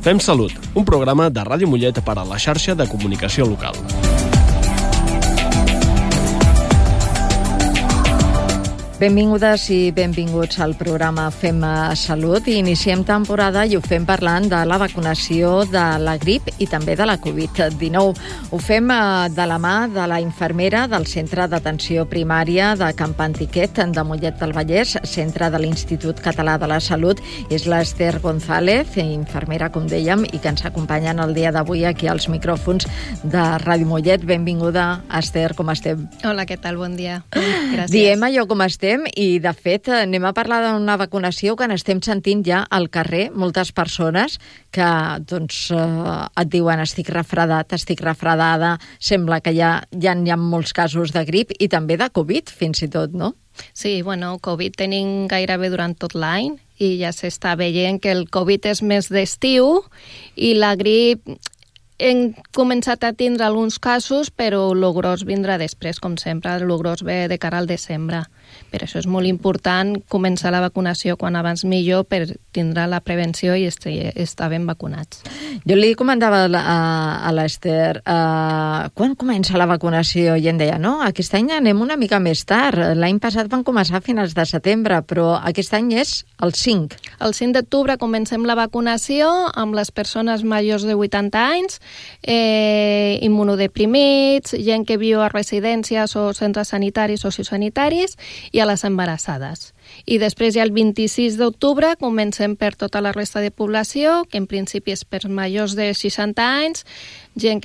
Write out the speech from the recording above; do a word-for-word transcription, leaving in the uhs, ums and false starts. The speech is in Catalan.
Fem Salut, un programa de Ràdio Mollet per a la xarxa de comunicació local. Benvingudes i benvinguts al programa Fem Salut. Iniciem temporada i ho fem parlant de la vacunació de la grip i també de la covid dinou. Ho fem de la mà de la infermera del Centre d'Atenció Primària de Camp Antiquet de Mollet del Vallès, centre de l'Institut Català de la Salut. És l'Ester González, infermera, com dèiem, i que ens acompanya en el dia d'avui aquí als micròfons de Ràdio Mollet. Benvinguda, Ester, com estem? Hola, què tal? Bon dia. Gràcies. Diem allò com estem i, de fet, anem a parlar d'una vacunació que n'estem sentint ja al carrer. Moltes persones que doncs, eh, et diuen estic refredat, estic refredada, sembla que ja, ja hi ha molts casos de grip i també de Covid, fins i tot, no? Sí, bueno, Covid tenim gairebé durant tot l'any i ja s'està veient que el Covid és més d'estiu i la grip hem començat a tindre alguns casos, però el gros vindrà després, com sempre, el gros ve de cara al desembre. Per això és molt important començar la vacunació quan abans millor per tindre la prevenció i estar ben vacunats. Jo li comentava a, a l'Ester, uh, quan comença la vacunació? I em deia, no, aquest any anem una mica més tard. L'any passat van començar a finals de setembre, però aquest any és el cinc. El cinc d'octubre comencem la vacunació amb les persones majors de vuitanta anys, eh, immunodeprimits, gent que viu a residències o centres sanitaris o sociosanitaris, i a les embarassades. I després ja el vint-i-sis d'octubre comencem per tota la resta de població, que en principi és per majors de seixanta anys, gent que